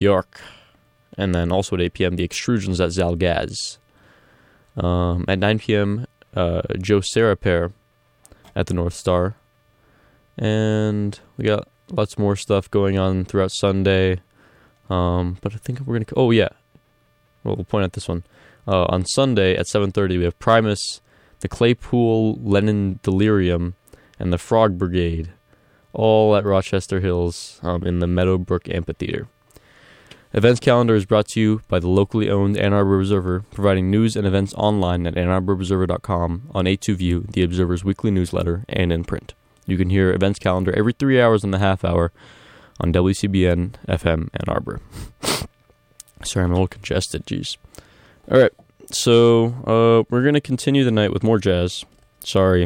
York. And then also at 8 p.m., the Extrusions at Zalgaz. At 9 p.m., Joe Sarah Pair at the North Star. And we got lots more stuff going on throughout Sunday. But I think we're going to... Oh, yeah. Well, we'll point out this one. On Sunday at 7:30, we have Primus, the Claypool Lennon Delirium, and the Frog Brigade, all at Rochester Hills in the Meadowbrook Amphitheater. Events calendar is brought to you by the locally owned Ann Arbor Observer, providing news and events online at AnnArborObserver.com, on A2View, the Observer's weekly newsletter, and in print. You can hear events calendar every 3 hours and a half hour on WCBN FM Ann Arbor. Sorry, I'm a little congested, jeez. Alright, so we're going to continue the night with more jazz. Sorry.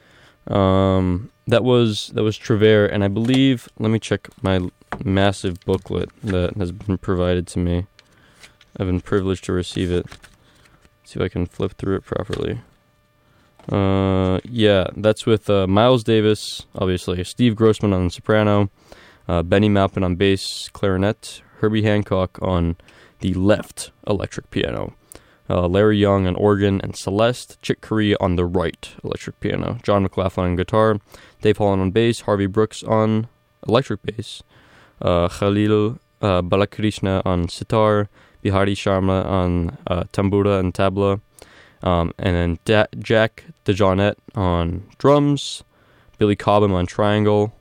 That was Travers, and I believe, let me check my massive booklet that has been provided to me. I've been privileged to receive it. See if I can flip through it properly. Yeah, that's with Miles Davis, obviously, Steve Grossman on soprano, Benny Maupin on bass, clarinet, Herbie Hancock on the left electric piano, Larry Young on organ and Celeste, Chick Corea on the right electric piano, John McLaughlin on guitar, Dave Holland on bass, Harvey Brooks on electric bass, Khalil Balakrishna on sitar, Bihari Sharma on tambura and tabla, and then Jack DeJohnette on drums, Billy Cobham on triangle,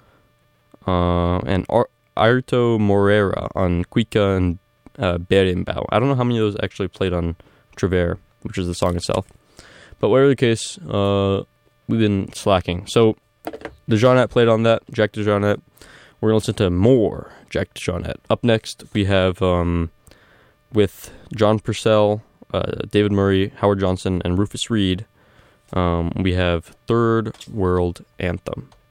and Airto Moreira on cuica and berimbau. I don't know how many of those actually played on Travers, which is the song itself. But whatever the case, we've been slacking. So DeJohnette played on that, Jack DeJohnette. We're going to listen to more Jack DeJohnette. Up next, we have with John Purcell, David Murray, Howard Johnson, and Rufus Reed, we have Third World Anthem.